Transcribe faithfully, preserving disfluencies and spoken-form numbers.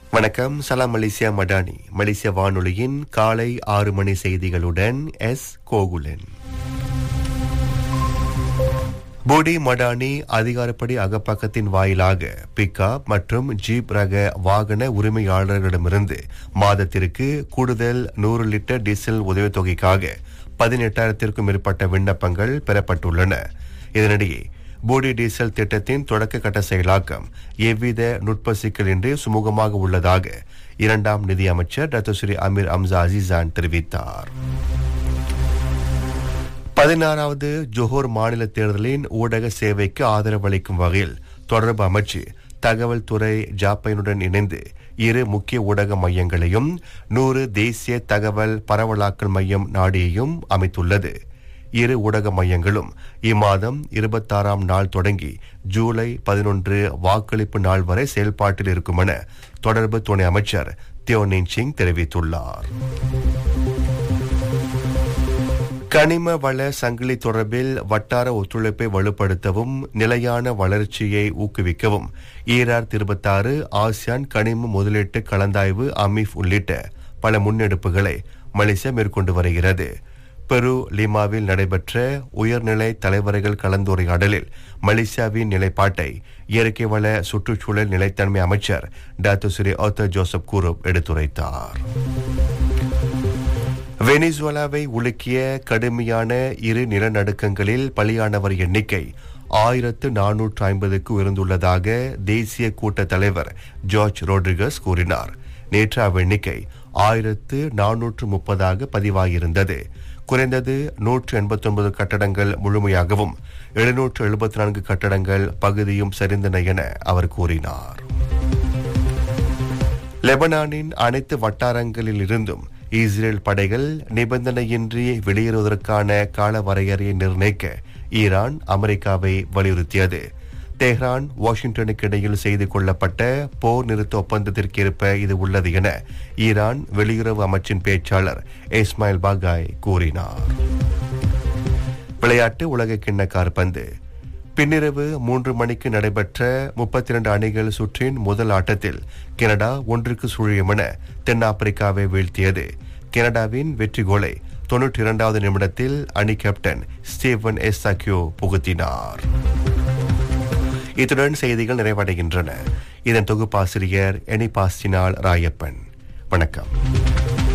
வணக்கம். சலாம் மலேசியா மடானி. மலேசிய வானொலியின் காலை ஆறு மணி செய்திகளுடன் எஸ் கோகுலன். போடி மடானி அதிகாரப்படி அகப்பக்கத்தின் வாயிலாக பிக்அப் மற்றும் ஜீப் ரக வாகன உரிமையாளர்களிடமிருந்து மாதத்திற்கு கூடுதல் நூறு லிட்டர் டீசல் உதவித்தொகைக்காக பதினெட்டாயிரத்திற்கும் மேற்பட்ட விண்ணப்பங்கள் பெறப்பட்டுள்ளன. இதனிடையே போடி டீசல் திட்டத்தின் தொடக்க கட்ட செயலாக்கம் எவ்வித நுட்ப சிக்கலின்றி சுமூகமாக உள்ளதாக இரண்டாம் நிதி அமைச்சர் டாக்டர் ஸ்ரீ அமீர் அம்சா அசீசான் தெரிவித்தார். பதினாறாவது ஜோஹர் மாநில தேர்தலின் ஊடக சேவைக்கு ஆதரவளிக்கும் வகையில் தொடர்பு அமைச்சு தகவல் துறை ஜாப்பைனுடன் இணைந்து இரு முக்கிய ஊடக மையங்களையும் நூறு தேசிய தகவல் பரவலாக்கல் மையம் நாடியையும் அமைத்துள்ளது. இரு ஊடக மையங்களும் இம்மாதம் இருபத்தாறாம் நாள் தொடங்கி ஜூலை பதினொன்று வாக்களிப்பு நாள் வரை செயல்பாட்டில் இருக்கும் என தொடர்பு துணை அமைச்சர் தியோ நின்சிங் தெரிவித்துள்ளார். கனிம வள சங்கிலி தொடர்பில் வட்டார ஒத்துழைப்பை வலுப்படுத்தவும் நிலையான வளர்ச்சியை ஊக்குவிக்கவும் ஈராயிரத்தி இருபத்தாறு ஆசியான் கனிம முதலீட்டு கலந்தாய்வு அமீஃப் உள்ளிட்ட பல முன்னெடுப்புகளை மலேசியா மேற்கொண்டு வருகிறது. பெரு லிமாவில் நடைபெற்ற உயர்நிலை தலைவர்கள் கலந்துரையாடலில் மலேசியாவின் நிலைப்பாட்டை இயற்கை வள சுற்றுச்சூழல் நிலைத்தன்மை அமைச்சர் டாக்டர் ஸ்ரீ ஆத்தர் ஜோசப் கூரப் எடுத்துரைத்தார். வெனிசுவேலாவை உலுக்கிய கடுமையான இரு நிலநடுக்கங்களில் பலியானவர் எண்ணிக்கை ஆயிரத்து நானூற்று ஐம்பதுக்கு உயர்ந்துள்ளதாக தேசிய கூட்ட தலைவர் ஜார்ஜ் ரோட்ரிகஸ் கூறினார். நேற்று அவ்வெண்ணிக்கை ஆயிரத்து நானூற்று முப்பதாக பதிவாகியிருந்தது. குறைந்தது நூற்று எண்பத்தி ஒன்பது கட்டடங்கள் முழுமையாகவும் எழுநூற்று எழுபத்தி நான்கு கட்டடங்கள் பகுதியும் சரிந்தன என அவர் கூறினார். லெபனானின் அனைத்து வட்டாரங்களில் இருந்தும் இஸ்ரேல் படைகள் நிபந்தனையின்றி வெளியேறுவதற்கான கால வரையறையை நிர்ணயிக்க ஈரான் அமெரிக்காவை வலியுறுத்தியது. தெஹ்ரான் வாஷிங்டனுக்கு இடையில் செய்து கொள்ளப்பட்ட போர் நிறுத்த ஒப்பந்தத்திற்கேற்ப இது உள்ளது என ஈரான் வெளியுறவு அமைச்சின் பேச்சாளர் இஸ்மாயில் பாகாய் கூறினார். விளையாட்டு உலக கிண்ண காற்பந்து பின்னிரவு மூன்று மணிக்கு நடைபெற்ற முப்பத்தி இரண்டு அணிகள் சுற்றின் முதல் ஆட்டத்தில் கனடா ஒன்றுக்கு சுழியம் என தென்னாப்பிரிக்காவை வீழ்த்தியது. கனடாவின் வெற்றி கோலை தொன்னூற்றி இரண்டாவது நிமிடத்தில் அணி கேப்டன் ஸ்டீவன் எஸ்ஸாக்கியோ புகுத்தினார். இத்துடன் செய்திகள் நிறைவடைகின்றன. இதன் தொகுப்பாசிரியர் எனி பாஸ்டினால் ராயப்பன். வணக்கம்.